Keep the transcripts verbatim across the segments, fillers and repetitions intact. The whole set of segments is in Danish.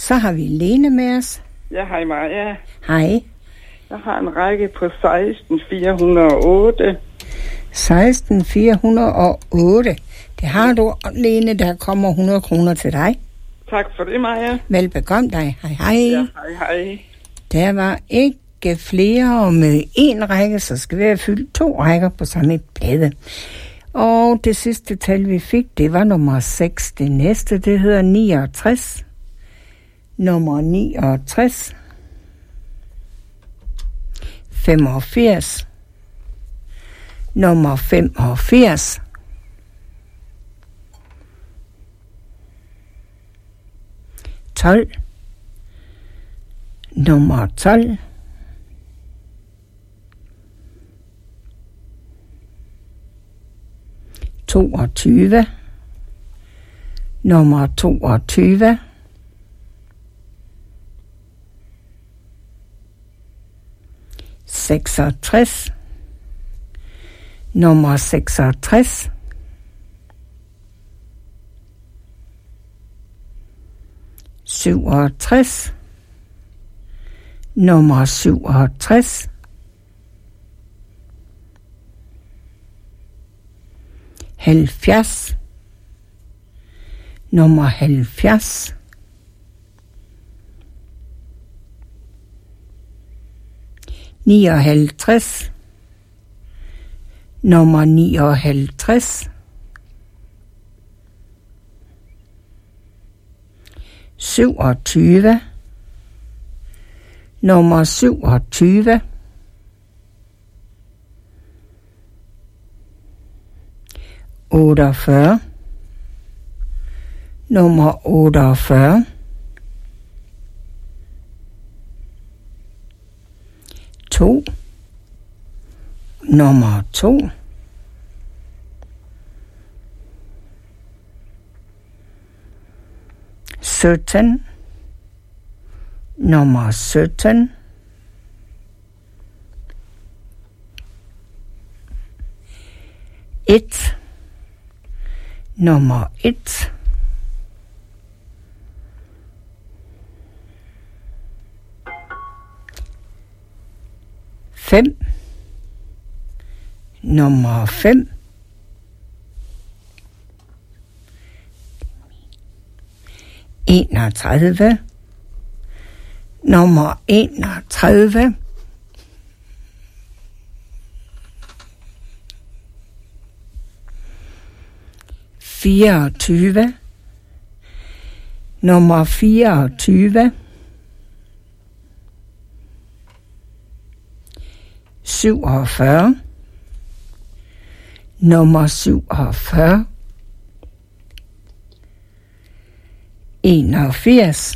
Så har vi Lene med os. Ja, hej Maja. Hej. Jeg har en række på seksten fire hundrede og otte. seksten fire hundrede og otte. Det har du, Lene. Der kommer hundrede kroner til dig. Tak for det, Maja. Velbekomme dig. Hej, hej. Ja, hej, hej. Der var ikke flere med en række, så skal vi have fyldt to rækker på samme plade. Og det sidste tal, vi fik, det var nummer seks. Det næste, det hedder niogtres. Nummer niogtres. femogfirs. Nummer femogfirs. tolv. Nummer tolv. toogtyve. Nummer toogtyve. seksogtres. Nummer seksogtres. syvogtres. Nummer syvogtres. halvfjerds. Nummer halvfjerds. nioghalvtreds. Nummer nioghalvtreds. syvogtyve. Nummer syvogtyve. otteogfyrre. Nummer otteogfyrre. to. Nummer to. sytten. Nummer sytten. et. Nummer et. fem. Nummer fem. enogtredive. Nummer enogtredive. fireogtyve. Nummer fireogtyve. syvogfyrre. Nummer syvogfyrre. enogfirs.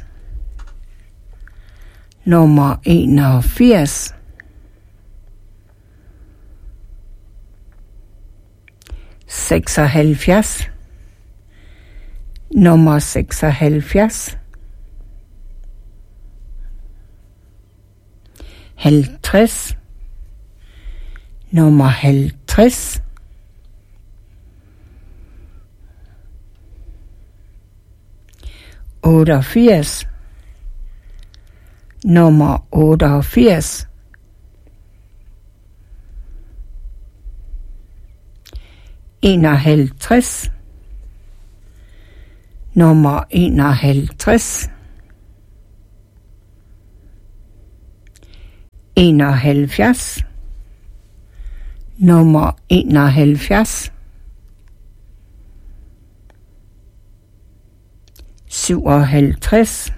Nummer enogfirs. seksoghalvfjerds. Nummer seksoghalvfjerds. halvtreds. Nummer halvtreds. otteogfirs. Nummer otteogfirs. enoghalvtreds. Nummer enoghalvtreds. enoghalvfjerds. Nummer enoghalvfjerds. syvoghalvtreds.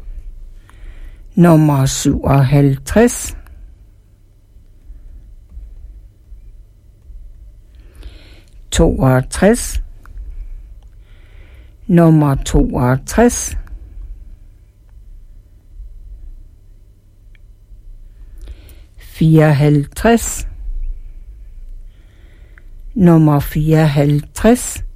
Nummer syvoghalvtreds. toogtres. Nummer toogtres. fireoghalvtreds. Nummer fireoghalvtreds.